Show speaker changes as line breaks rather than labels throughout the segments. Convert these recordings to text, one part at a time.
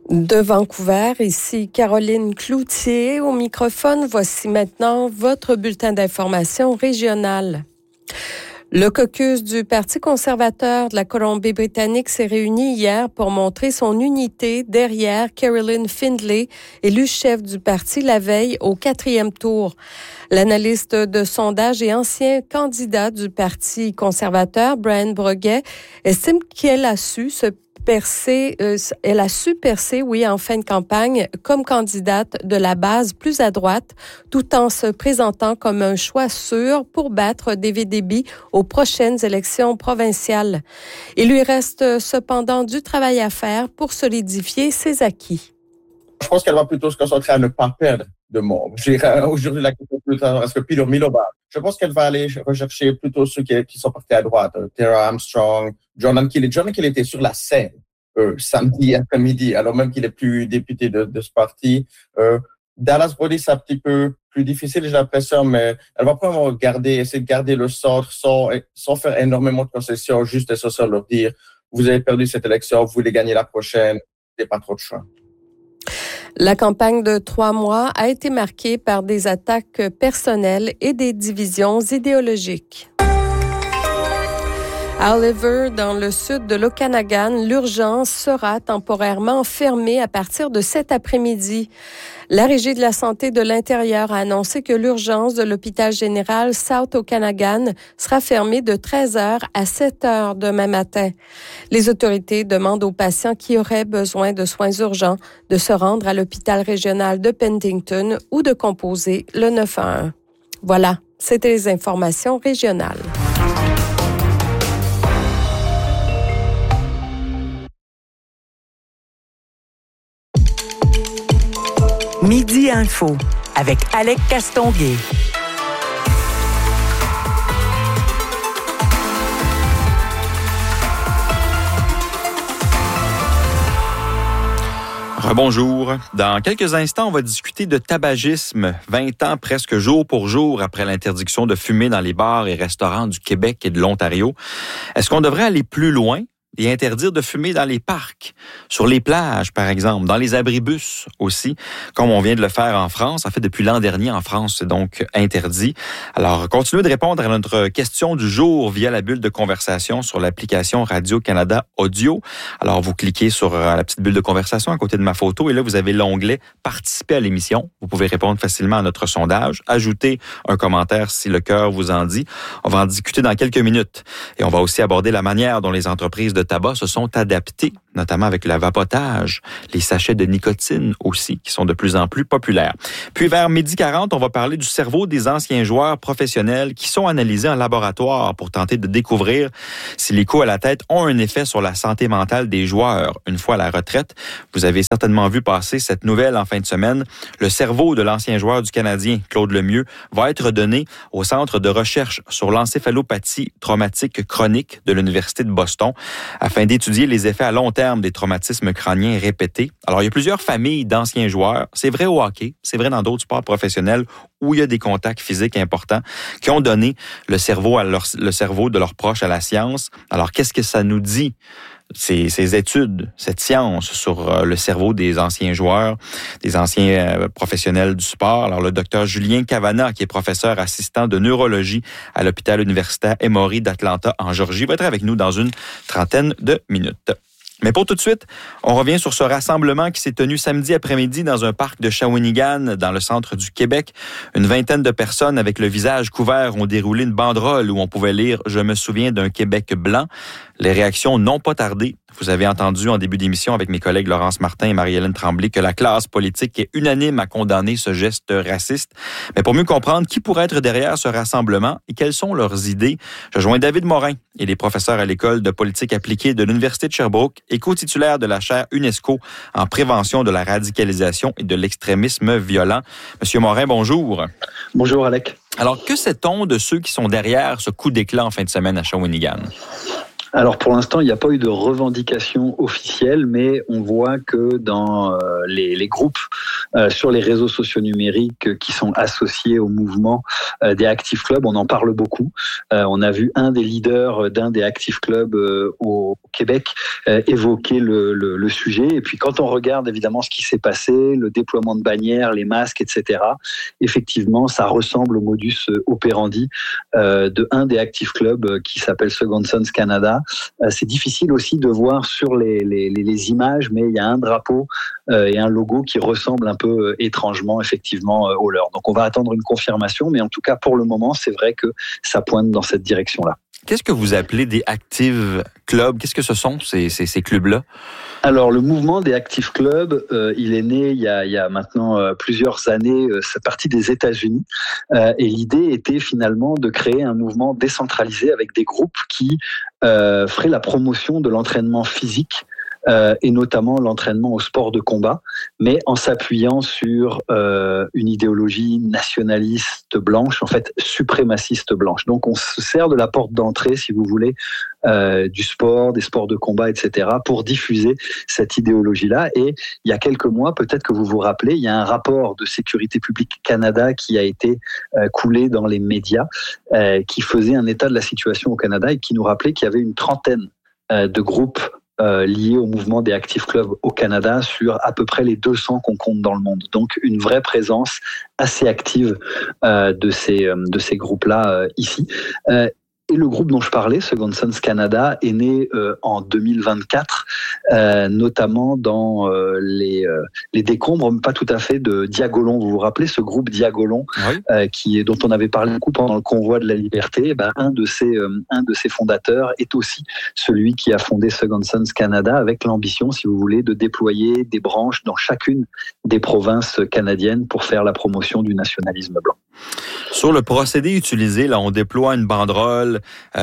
De Vancouver, ici Caroline Cloutier au microphone. Voici maintenant votre bulletin d'information régional. Le caucus du Parti conservateur de la Colombie-Britannique s'est réuni hier pour montrer son unité derrière Caroline Findlay, élue chef du parti la veille au 4e tour. L'analyste de sondage et ancien candidat du Parti conservateur, Brian Breguet, estime qu'elle a su percer en fin de campagne comme candidate de la base plus à droite, tout en se présentant comme un choix sûr pour battre David Eby aux prochaines élections provinciales. Il lui reste cependant du travail à faire pour solidifier ses acquis.
Je pense qu'elle va plutôt se concentrer à ne pas perdre de membres. Aujourd'hui, la question plus parce que Peter Miliband. Je pense qu'elle va aller rechercher plutôt ceux qui sont partis à droite. Tara Armstrong, Jordan Kelly. Jordan Kelly était sur la scène samedi après-midi, alors même qu'il est plus député de ce parti. Dallas Brody, c'est un petit peu plus difficile, j'ai l'impression, mais elle va probablement essayer de garder le centre sans faire énormément de concessions, juste et sans leur dire vous avez perdu cette élection, vous voulez gagner la prochaine, il n'y a pas trop de choix.
La campagne de 3 mois a été marquée par des attaques personnelles et des divisions idéologiques. À Oliver, dans le sud de l'Okanagan, l'urgence sera temporairement fermée à partir de cet après-midi. La Régie de la santé de l'intérieur a annoncé que l'urgence de l'hôpital général South Okanagan sera fermée de 13h à 7h demain matin. Les autorités demandent aux patients qui auraient besoin de soins urgents de se rendre à l'hôpital régional de Penticton ou de composer le 911. Voilà, c'était les informations régionales.
Midi Info avec Alec Castonguay.
Rebonjour. Dans quelques instants, on va discuter de tabagisme, 20 ans presque jour pour jour après l'interdiction de fumer dans les bars et restaurants du Québec et de l'Ontario. Est-ce qu'on devrait aller plus loin et interdire de fumer dans les parcs, sur les plages, par exemple, dans les abribus aussi, comme on vient de le faire en France. En fait, depuis l'an dernier, en France, c'est donc interdit. Alors, continuez de répondre à notre question du jour via la bulle de conversation sur l'application Radio-Canada Audio. Alors, vous cliquez sur la petite bulle de conversation à côté de ma photo et là, vous avez l'onglet « Participer à l'émission ». Vous pouvez répondre facilement à notre sondage, ajouter un commentaire si le cœur vous en dit. On va en discuter dans quelques minutes. Et on va aussi aborder la manière dont les entreprises de tabac se sont adaptés, notamment avec le vapotage, les sachets de nicotine aussi, qui sont de plus en plus populaires. Puis vers 12h40, on va parler du cerveau des anciens joueurs professionnels qui sont analysés en laboratoire pour tenter de découvrir si les coups à la tête ont un effet sur la santé mentale des joueurs une fois à la retraite. Vous avez certainement vu passer cette nouvelle en fin de semaine. Le cerveau de l'ancien joueur du Canadien, Claude Lemieux, va être donné au Centre de recherche sur l'encéphalopathie traumatique chronique de l'Université de Boston, afin d'étudier les effets à long terme des traumatismes crâniens répétés. Alors, il y a plusieurs familles d'anciens joueurs. C'est vrai au hockey, c'est vrai dans d'autres sports professionnels où il y a des contacts physiques importants qui ont donné le cerveau de leurs proches à la science. Alors, qu'est-ce que ça nous dit, ces études, cette science sur le cerveau des anciens joueurs, des anciens professionnels du sport? Alors, le docteur Julien Cavana, qui est professeur assistant de neurologie à l'hôpital universitaire Emory d'Atlanta en Georgie, va être avec nous dans une trentaine de minutes. Mais pour tout de suite, on revient sur ce rassemblement qui s'est tenu samedi après-midi dans un parc de Shawinigan, dans le centre du Québec. Une vingtaine de personnes avec le visage couvert ont déroulé une banderole où on pouvait lire « Je me souviens d'un Québec blanc ». Les réactions n'ont pas tardé. Vous avez entendu en début d'émission avec mes collègues Laurence Martin et Marie-Hélène Tremblay que la classe politique est unanime à condamner ce geste raciste. Mais pour mieux comprendre qui pourrait être derrière ce rassemblement et quelles sont leurs idées, je joins David Morin. Il est professeur à l'École de politique appliquée de l'Université de Sherbrooke et co-titulaire de la chaire UNESCO en prévention de la radicalisation et de l'extrémisme violent. Monsieur Morin, bonjour.
Bonjour, Alec.
Alors, que sait-on de ceux qui sont derrière ce coup d'éclat en fin de semaine à Shawinigan?
Alors pour l'instant, il n'y a pas eu de revendication officielle, mais on voit que dans les groupes sur les réseaux sociaux numériques qui sont associés au mouvement des Active Club, on en parle beaucoup. On a vu un des leaders d'un des Active Club au Québec évoquer le sujet. Et puis quand on regarde évidemment ce qui s'est passé, le déploiement de bannières, les masques, etc., effectivement, ça ressemble au modus operandi de un des Active Club qui s'appelle Second Sons Canada. C'est difficile aussi de voir sur les images, mais il y a un drapeau et un logo qui ressemble un peu étrangement effectivement au leur. Donc on va attendre une confirmation, mais en tout cas pour le moment, c'est vrai que ça pointe dans cette direction-là.
Qu'est-ce que vous appelez des Active Club? Qu'est-ce que ce sont ces clubs-là?
Alors le mouvement des Active Club, il est né il y a maintenant plusieurs années, c'est parti des États-Unis, et l'idée était finalement de créer un mouvement décentralisé avec des groupes qui feraient la promotion de l'entraînement physique et notamment l'entraînement au sport de combat, mais en s'appuyant sur une idéologie nationaliste blanche, en fait suprémaciste blanche. Donc on se sert de la porte d'entrée, si vous voulez, du sport, des sports de combat, etc., pour diffuser cette idéologie-là. Et il y a quelques mois, peut-être que vous vous rappelez, il y a un rapport de Sécurité publique Canada qui a été coulé dans les médias, qui faisait un état de la situation au Canada et qui nous rappelait qu'il y avait une trentaine de groupes liés au mouvement des Active Club au Canada sur à peu près les 200 qu'on compte dans le monde. Donc une vraie présence assez active de ces groupes-là ici. Et le groupe dont je parlais, Second Sons Canada, est né en 2024, notamment dans les décombres, mais pas tout à fait, de Diagolon. Vous vous rappelez ce groupe Diagolon, oui, dont on avait parlé beaucoup pendant le convoi de la liberté. Un de ses fondateurs est aussi celui qui a fondé Second Sons Canada, avec l'ambition, si vous voulez, de déployer des branches dans chacune des provinces canadiennes pour faire la promotion du nationalisme blanc.
Sur le procédé utilisé, là, on déploie une banderole,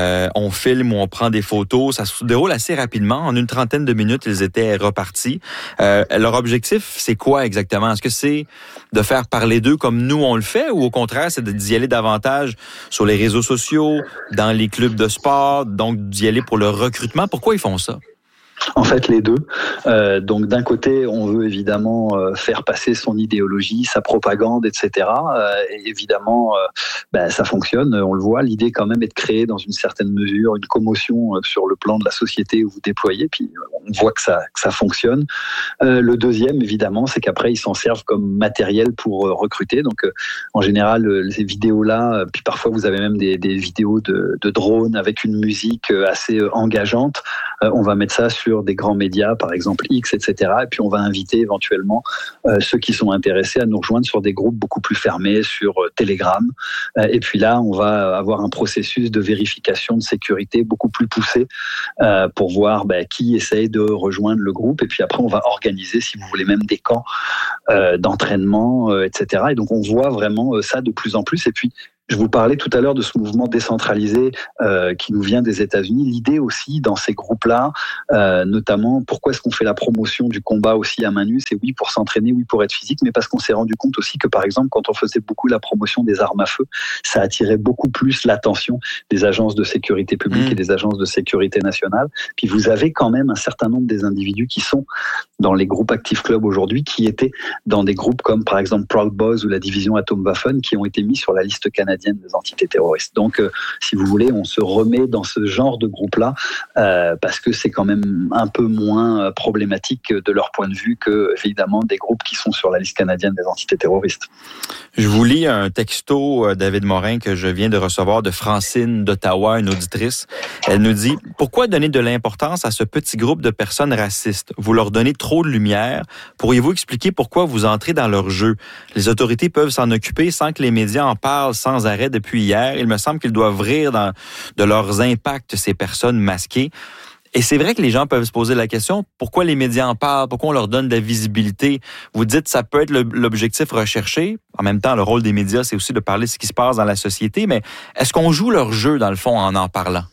on filme ou on prend des photos. Ça se déroule assez rapidement. En une trentaine de minutes, ils étaient repartis. Leur objectif, c'est quoi exactement? Est-ce que c'est de faire parler d'eux comme nous, on le fait, ou au contraire, c'est d'y aller davantage sur les réseaux sociaux, dans les clubs de sport, donc d'y aller pour le recrutement? Pourquoi ils font ça?
En fait, les deux. Donc, d'un côté, on veut évidemment faire passer son idéologie, sa propagande, etc. Et évidemment, ça fonctionne. On le voit. L'idée, quand même, est de créer, dans une certaine mesure, une commotion sur le plan de la société où vous déployez. Puis, on voit que ça fonctionne. Le deuxième, évidemment, c'est qu'après, ils s'en servent comme matériel pour recruter. Donc, en général, ces vidéos-là, puis parfois, vous avez même des vidéos de drones avec une musique assez engageante. On va mettre ça sur des grands médias, par exemple X, etc. Et puis on va inviter éventuellement ceux qui sont intéressés à nous rejoindre sur des groupes beaucoup plus fermés, sur Telegram. Et puis là, on va avoir un processus de vérification de sécurité beaucoup plus poussé pour voir qui essaye de rejoindre le groupe. Et puis après, on va organiser, si vous voulez, même des camps d'entraînement, etc. Et donc on voit vraiment ça de plus en plus. Et puis, je vous parlais tout à l'heure de ce mouvement décentralisé qui nous vient des États-Unis. L'idée aussi dans ces groupes-là, notamment, pourquoi est-ce qu'on fait la promotion du combat aussi à main nue? C'est oui pour s'entraîner, oui pour être physique, mais parce qu'on s'est rendu compte aussi que, par exemple, quand on faisait beaucoup la promotion des armes à feu, ça attirait beaucoup plus l'attention des agences de sécurité publique et des agences de sécurité nationale. Puis vous avez quand même un certain nombre des individus qui sont dans les groupes Active Club aujourd'hui, qui étaient dans des groupes comme, par exemple, Proud Boys ou la division Atomwaffen, qui ont été mis sur la liste canadienne des entités terroristes. Donc, si vous voulez, on se remet dans ce genre de groupe-là parce que c'est quand même un peu moins problématique de leur point de vue que, évidemment, des groupes qui sont sur la liste canadienne des entités terroristes.
Je vous lis un texto, David Morin, que je viens de recevoir de Francine d'Ottawa, une auditrice. Elle nous dit « Pourquoi donner de l'importance à ce petit groupe de personnes racistes? Vous leur donnez trop de lumière. Pourriez-vous expliquer pourquoi vous entrez dans leur jeu? Les autorités peuvent s'en occuper sans que les médias en parlent sans arrêt depuis hier. Il me semble qu'ils doivent rire de leurs impacts, ces personnes masquées. » Et c'est vrai que les gens peuvent se poser la question, pourquoi les médias en parlent? Pourquoi on leur donne de la visibilité? Vous dites ça peut être l'objectif recherché. En même temps, le rôle des médias, c'est aussi de parler de ce qui se passe dans la société. Mais est-ce qu'on joue leur jeu, dans le fond, en parlant?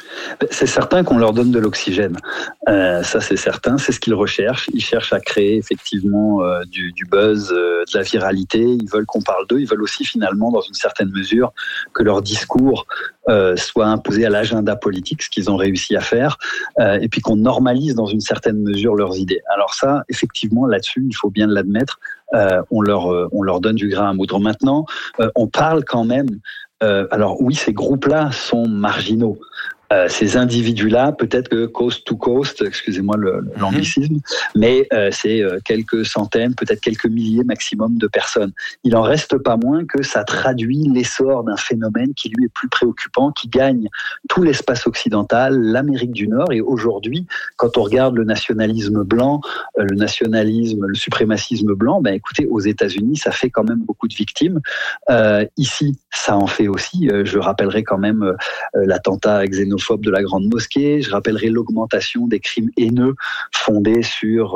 C'est certain qu'on leur donne de l'oxygène. Ça, c'est certain. C'est ce qu'ils recherchent. Ils cherchent à créer effectivement du buzz, de la viralité. Ils veulent qu'on parle d'eux. Ils veulent aussi finalement, dans une certaine mesure, que leur discours soit imposé à l'agenda politique, ce qu'ils ont réussi à faire, et puis qu'on normalise dans une certaine mesure leurs idées. Alors ça, effectivement, là-dessus, il faut bien l'admettre, on leur donne du grain à moudre. Maintenant, on parle quand même. Alors oui, ces groupes-là sont marginaux. Ces individus-là, peut-être que coast to coast, excusez-moi l'anglicisme, mais c'est quelques centaines, peut-être quelques milliers maximum de personnes. Il en reste pas moins que ça traduit l'essor d'un phénomène qui lui est plus préoccupant, qui gagne tout l'espace occidental, l'Amérique du Nord, et aujourd'hui, quand on regarde le nationalisme blanc, le suprémacisme blanc, ben écoutez, aux États-Unis, ça fait quand même beaucoup de victimes. Ici, ça en fait aussi. Je rappellerai quand même l'attentat xénophobe de la Grande Mosquée. Je rappellerai l'augmentation des crimes haineux fondés sur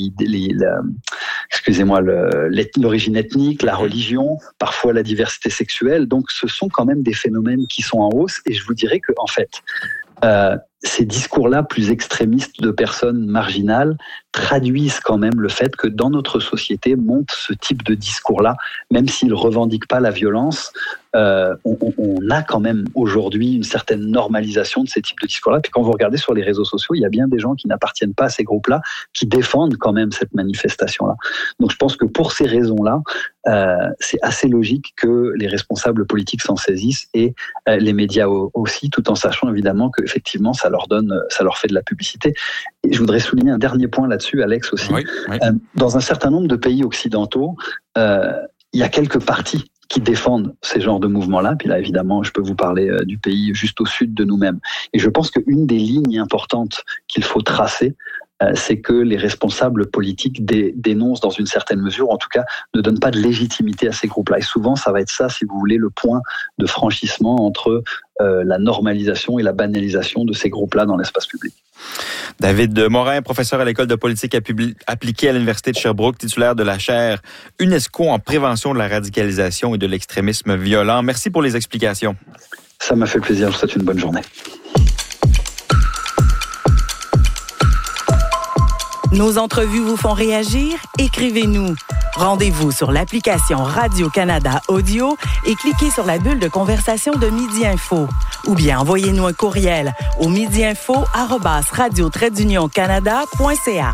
l'origine ethnique, la religion, parfois la diversité sexuelle. Donc, ce sont quand même des phénomènes qui sont en hausse. Et je vous dirais que, en fait, ces discours-là plus extrémistes de personnes marginales traduisent quand même le fait que dans notre société monte ce type de discours-là, même s'ils ne revendiquent pas la violence, on a quand même aujourd'hui une certaine normalisation de ces types de discours-là. Puis quand vous regardez sur les réseaux sociaux, il y a bien des gens qui n'appartiennent pas à ces groupes-là, qui défendent quand même cette manifestation-là. Donc je pense que pour ces raisons-là, c'est assez logique que les responsables politiques s'en saisissent et les médias aussi, tout en sachant évidemment qu'effectivement ça leur fait de la publicité. Et je voudrais souligner un dernier point là-dessus, Alex aussi. Oui. Dans un certain nombre de pays occidentaux, il y a quelques partis qui défendent ces genres de mouvements-là. Puis là, évidemment, je peux vous parler du pays juste au sud de nous-mêmes. Et je pense qu'une des lignes importantes qu'il faut tracer, c'est que les responsables politiques dénoncent dans une certaine mesure, en tout cas, ne donnent pas de légitimité à ces groupes-là. Et souvent, ça va être ça, si vous voulez, le point de franchissement entre la normalisation et la banalisation de ces groupes-là dans l'espace public.
David Morin, professeur à l'École de politique appliquée à l'Université de Sherbrooke, titulaire de la chaire UNESCO en prévention de la radicalisation et de l'extrémisme violent. Merci pour les explications.
Ça m'a fait plaisir. Je vous souhaite une bonne journée.
Nos entrevues vous font réagir? Écrivez-nous. Rendez-vous sur l'application Radio-Canada Audio et cliquez sur la bulle de conversation de Midi Info. Ou bien envoyez-nous un courriel au midiinfo@radio-canada.ca.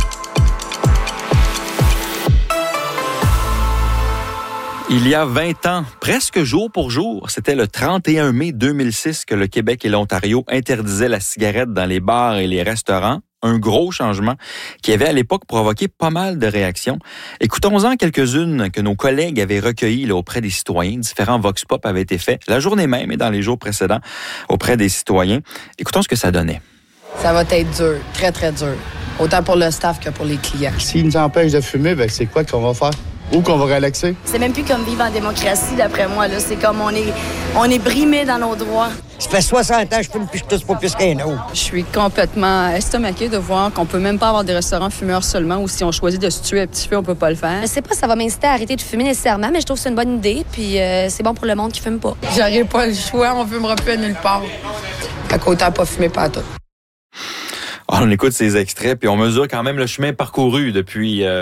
Il y a 20 ans, presque jour pour jour, c'était le 31 mai 2006 que le Québec et l'Ontario interdisaient la cigarette dans les bars et les restaurants. Un gros changement qui avait à l'époque provoqué pas mal de réactions. Écoutons-en quelques-unes que nos collègues avaient recueillies auprès des citoyens. Différents vox pop avaient été faits la journée même et dans les jours précédents auprès des citoyens. Écoutons ce que ça donnait.
Ça va être dur, très, très dur. Autant pour le staff que pour les clients.
S'ils nous empêchent de fumer, ben c'est quoi qu'on va faire? Où qu'on va relaxer?
C'est même plus comme vivre en démocratie, d'après moi. Là. C'est comme on est brimé dans nos droits.
Ça fait 60 ans que je fume puis je tousse pas plus qu'un autre.
Je suis complètement estomaquée de voir qu'on peut même pas avoir des restaurants fumeurs seulement ou si on choisit de se tuer à petit feu, on peut pas le faire.
Je sais pas si ça va m'inciter à arrêter de fumer nécessairement, mais je trouve que c'est une bonne idée puis c'est bon pour le monde qui fume pas.
J'aurais pas le choix, on fumera plus à nulle part. Fait qu'autant pas fumer partout.
On écoute ces extraits puis on mesure quand même le chemin parcouru depuis